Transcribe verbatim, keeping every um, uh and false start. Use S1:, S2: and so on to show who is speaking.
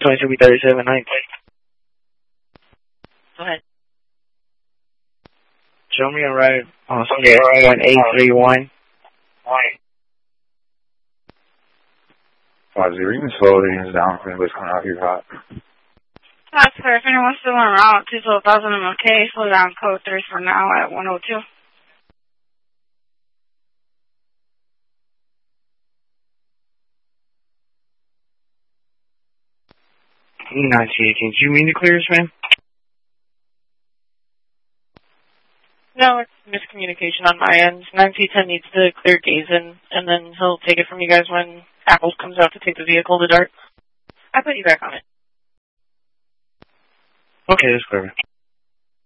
S1: twenty-two B thirty-seven ninth.
S2: Go ahead.
S1: Show me a ride on one eight three one.
S3: Five zero, you can slow things down for anybody's coming out here hot.
S4: That's fair. If anyone's still en route, two thousand M L K, slow down code three for now at one oh two.
S1: nine C eighteen, do you mean to clear this, man?
S2: No, it's miscommunication on my end. nine C ten needs to clear Gazen, and then he'll take it from you guys when Apples comes out to take the vehicle to Dart. I put you back on it.
S1: Okay, that's clear.